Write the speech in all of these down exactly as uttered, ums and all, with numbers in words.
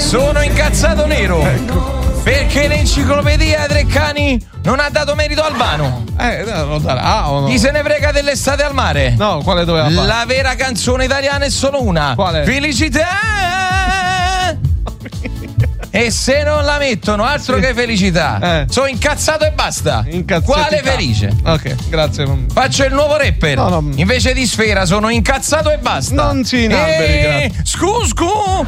sono incazzato nero. Ecco. Perché l'enciclopedia Treccani non ha dato merito a Albano. Eh, lo darà o no? Chi se ne frega dell'estate al mare? No, quale doveva fare? La vera canzone italiana è solo una. Quale? Felicità! E se non la mettono, altro Sì. che felicità. Eh. Sono incazzato e basta. Incazzato. Quale felice? Ok, grazie. Faccio il nuovo rapper. No, no. Invece di Sfera sono incazzato e basta. Non si inalberi, eh, grazie. Scu scu.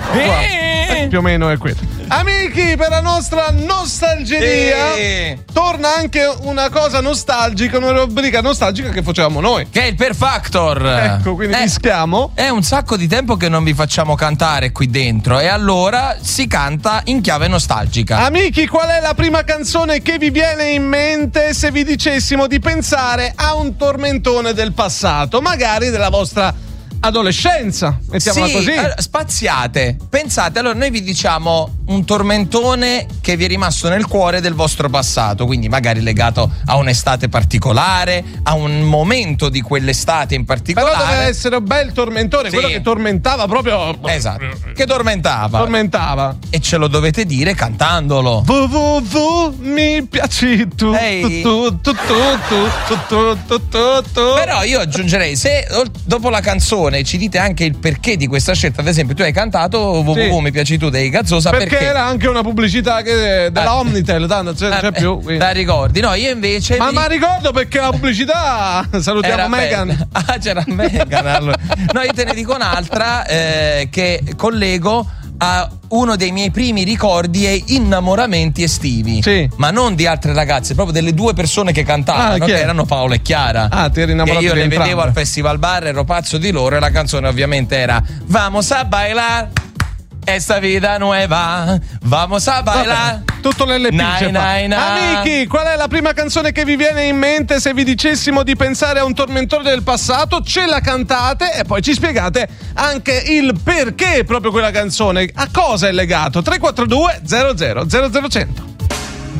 Eh. Eh, più o meno è quello. Amici, per la nostra nostalgeria Eh. torna anche una cosa nostalgica, una rubrica nostalgica che facevamo noi. Che è il Per Factor. Ecco, quindi Eh. rischiamo. È un sacco di tempo che non vi facciamo cantare qui dentro e allora si canta in chiave nostalgica. Amici, qual è la prima canzone che vi viene in mente se vi dicessimo di pensare a un tormentone del passato, magari della vostra adolescenza, mettiamola sì, così. allora, spaziate, pensate, allora noi vi diciamo un tormentone che vi è rimasto nel cuore del vostro passato, quindi magari legato a un'estate particolare, a un momento di quell'estate in particolare. Però deve essere un bel tormentone, Sì. quello che tormentava proprio. Esatto, che tormentava. Tormentava. E ce lo dovete dire cantandolo. www mi piaci tu. Ehi. Tu, tu, tu, tu, tu, tu, tu, tu, tu. Però io aggiungerei, se ol- dopo la canzone ci dite anche il perché di questa scelta, ad esempio tu hai cantato www Sì. mi piaci tu dei Gazzosa perché, perché, era anche una pubblicità che, della Ah. Omnitel, tanto c'è, c'è Eh, più. eh, quindi. la ricordi? No, io invece Ma, vi- ma ricordo perché la pubblicità. Salutiamo era Megan. bella. Ah, c'era Megan. Allora. No, io te ne dico un'altra eh, che collego a uno dei miei primi ricordi è innamoramenti estivi. Sì. Ma non di altre ragazze, proprio delle due persone che cantavano, Ah, chi che è? erano Paolo e Chiara. Ah, ti eri innamorato E io di le entrambe. vedevo al Festival Bar, ero pazzo di loro e la canzone ovviamente era Vamos a bailar esta vida nueva, vamos a bailar. Vabbè, tutto l'L P Nai, c'è fa. nai, nai. Amici, qual è la prima canzone che vi viene in mente se vi dicessimo di pensare a un tormentone del passato? Ce la cantate e poi ci spiegate anche il perché proprio quella canzone, a cosa è legato. tre quattro due zero zero zero zero cento.